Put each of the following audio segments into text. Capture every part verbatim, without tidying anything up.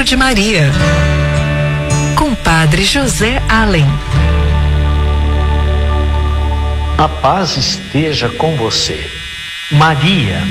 de Maria, com Padre José Allen. A paz esteja com você. Maria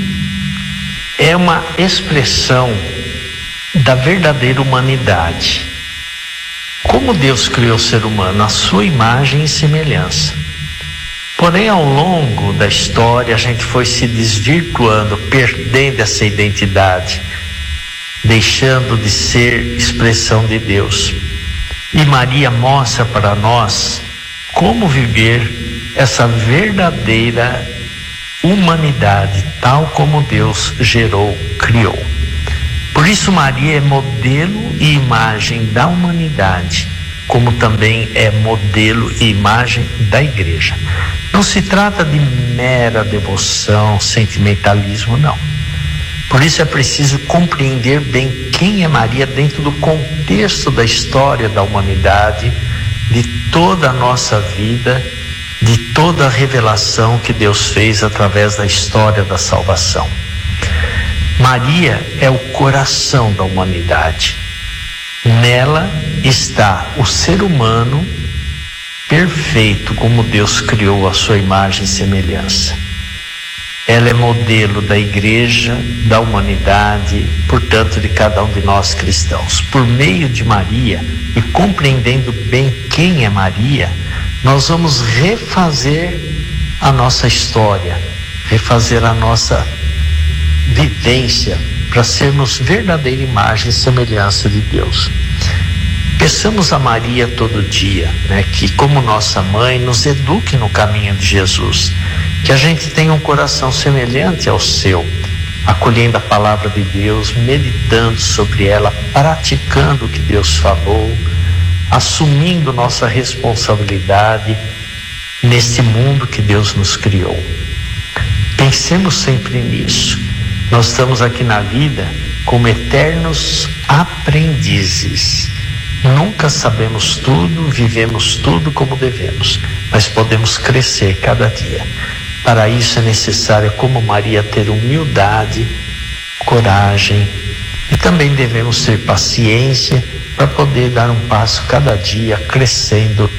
é uma expressão da verdadeira humanidade. Como Deus criou o ser humano, a sua imagem e semelhança. Porém, ao longo da história, a gente foi se desvirtuando, perdendo essa identidade, deixando de ser expressão de Deus. E Maria mostra para nós como viver essa verdadeira humanidade, tal como Deus gerou, criou. Por isso Maria é modelo e imagem da humanidade, como também é modelo e imagem da igreja. Não se trata de mera devoção, sentimentalismo, não. Por isso é preciso compreender bem quem é Maria dentro do contexto da história da humanidade, de toda a nossa vida, de toda a revelação que Deus fez através da história da salvação. Maria é o coração da humanidade. Nela está o ser humano perfeito, como Deus criou a sua imagem e semelhança. Ela é modelo da igreja, da humanidade, portanto de cada um de nós cristãos. Por meio de Maria, e compreendendo bem quem é Maria, nós vamos refazer a nossa história, refazer a nossa vivência, para sermos verdadeira imagem e semelhança de Deus. Peçamos a Maria todo dia, né, que como nossa mãe nos eduque no caminho de Jesus, que a gente tenha um coração semelhante ao seu, acolhendo a palavra de Deus, meditando sobre ela, praticando o que Deus falou, assumindo nossa responsabilidade neste mundo que Deus nos criou. Pensemos sempre nisso. Nós estamos aqui na vida como eternos aprendizes. Nunca sabemos tudo, vivemos tudo como devemos, mas podemos crescer cada dia. Para isso é necessário, como Maria, ter humildade, coragem, e também devemos ter paciência para poder dar um passo cada dia, crescendo